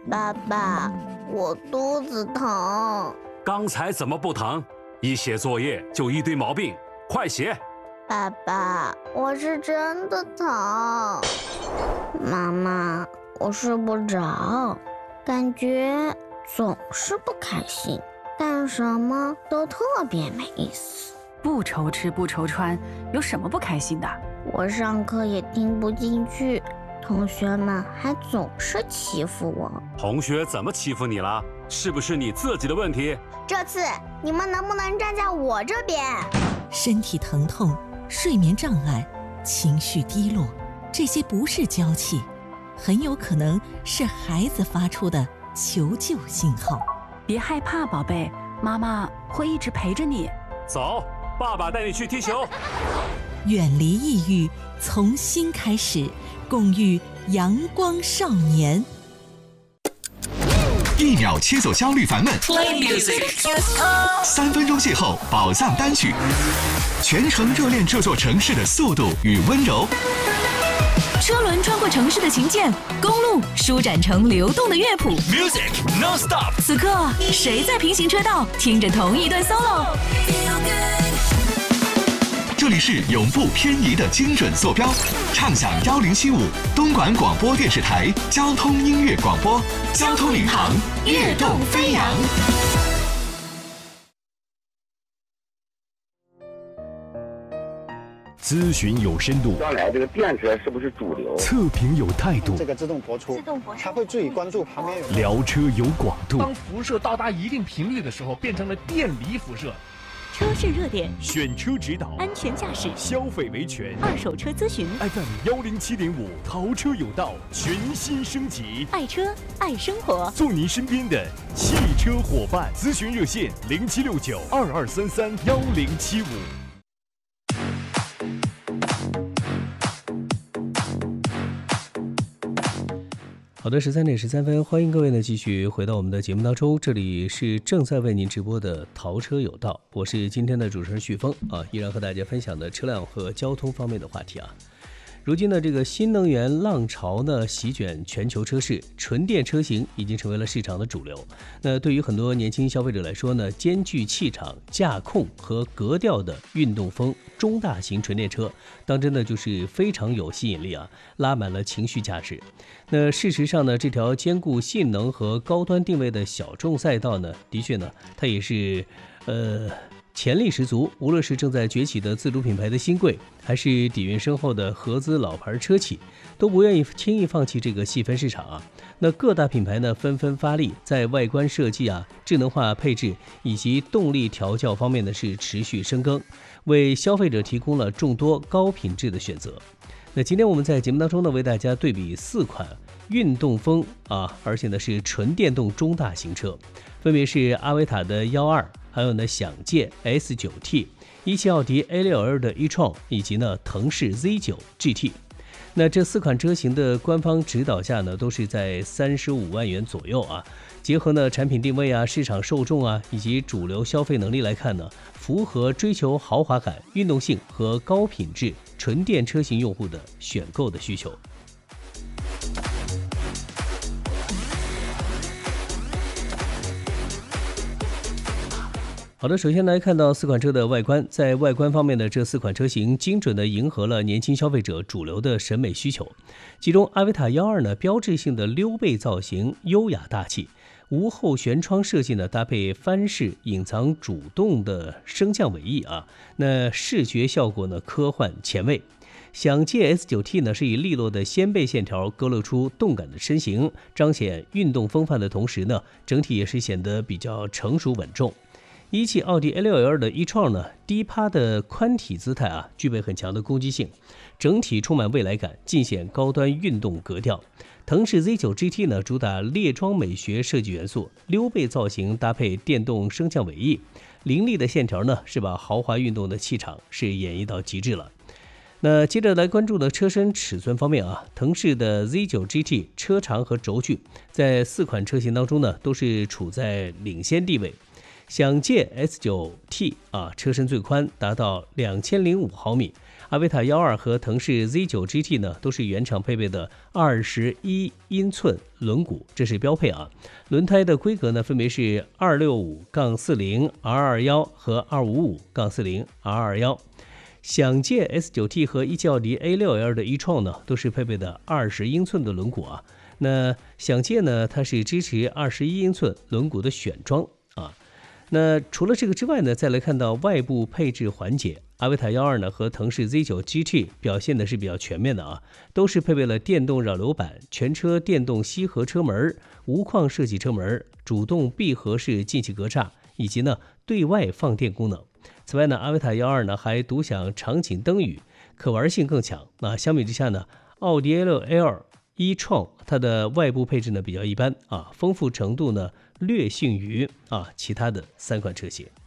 爸爸，我肚子疼。 刚才怎么不疼？一写作业就一堆毛病，快写！ 爸爸，我是真的疼。妈妈，我睡不着，感觉总是不开心，干什么都特别没意思。 不愁吃不愁穿，有什么不开心的？ 我上课也听不进去，同学们还总是欺负我。 同学怎么欺负你了？是不是你自己的问题？ 这次你们能不能站在我这边？ 身体疼痛、睡眠障碍、情绪低落，这些不是娇气，很有可能是孩子发出的求救信号。 别害怕，宝贝，妈妈会一直陪着你。 走，爸爸带你去踢球。 远离抑郁，从心开始，共育阳光少年。 1秒切走焦虑烦闷， Play music. 3分钟邂逅宝藏单曲，全程热恋这座城市的速度与温柔。 车轮穿过城市的琴键，公路舒展成流动的乐谱。 Music non-stop. 此刻，谁在平行车道听着同一段 solo？ 这里是永不偏移的精准坐标，畅享1075东莞广播电视台交通音乐广播，交通领航，跃动飞扬。 咨询有深度， 将来这个电车是不是主流？ 测评有态度， 这个自动播出，它会注意关注旁边有人。 聊车有广度， 当辐射到达一定频率的时候，变成了电离辐射。 车市热点， 选车指导， 安全驾驶， 消费维权， 二手车咨询。 FM107.5，淘车有道全新升级， 爱车爱生活， 做您身边的汽车伙伴。咨询热线076922331075。 好的，13:13，欢迎各位呢继续回到我们的节目当中，这里是正在为您直播的淘车有道，我是今天的主持人旭峰啊，依然和大家分享的车辆和交通方面的话题啊。如今的这个新能源浪潮呢席卷全球车市，纯电车型已经成为了市场的主流。那对于很多年轻消费者来说呢，兼具气场、驾控和格调的运动风中大型纯电车，当真的就是非常有吸引力啊，拉满了情绪价值。那事实上呢，这条兼顾性能和高端定位的小众赛道呢，的确呢，它也是潜力十足，无论是正在崛起的自主品牌的新贵，还是底蕴深厚的合资老牌车企，都不愿意轻易放弃这个细分市场啊。那各大品牌呢纷纷发力，在外观设计啊、智能化配置以及动力调教方面呢是持续深耕，为消费者提供了众多高品质的选择。那今天我们在节目当中呢，为大家对比4款运动风啊，而且呢是纯电动中大型车，分别是阿维塔的12，还有呢享界 S9T， 一汽奥迪 A6L 的 e-tron， 以及呢腾势 Z9 GT。那这4款车型的官方指导价呢，都是在35万元左右啊。结合呢产品定位啊、市场受众啊以及主流消费能力来看呢，符合追求豪华感、运动性和高品质纯电车型用户的选购的需求。好的，首先来看到4款车的外观，在外观方面的这4款车型精准地迎合了年轻消费者主流的审美需求。其中阿维塔12呢，标志性的溜背造型优雅大气，无后悬窗设计呢，搭配翻式隐藏主动的升降尾翼啊，那视觉效果呢科幻前卫。享界 S9T 呢是以利落的掀背线条勾勒出动感的身形，彰显运动风范的同时呢，整体也是显得比较成熟稳重。一汽奥迪 A6L 的 e-tron 呢，低趴的宽体姿态啊，具备很强的攻击性，整体充满未来感，尽显高端运动格调。腾势 Z9 GT 呢，主打列装美学设计元素，溜背造型搭配电动升降尾翼，凌厉的线条呢，是把豪华运动的气场是演绎到极致了。那接着来关注的车身尺寸方面啊，腾势的 Z9 GT 车长和轴距在4款车型当中呢，都是处在领先地位。享界 S9T 啊，车身最宽达到2005毫米， 阿维塔12和腾势 Z9 GT 呢都是原厂配备的21英寸轮毂，这是标配啊。轮胎的规格呢分别是265-40 R21和255-40 R21。享界 S9T 和一汽奥迪 A6L 的 e-tron 呢都是配备的20英寸的轮毂啊。那享界呢它是支持21英寸轮毂的选装啊。那除了这个之外呢，再来看到外部配置环节，阿维塔12呢和腾势 Z9 GT 表现的是比较全面的啊，都是配备了电动扰流板、全车电动吸合车门、无框设计车门、主动闭合式进气格栅，以及呢对外放电功能。此外呢，阿维塔12呢还独享场景灯语，可玩性更强。那相比之下呢，奥迪 A6L e-tron 它的外部配置呢比较一般啊，丰富程度呢略逊于其他的3款车型。